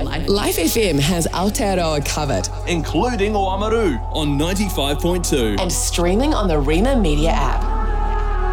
life. Life FM has Aotearoa covered. Including Oamaru on 95.2. And streaming on the Rima Media app.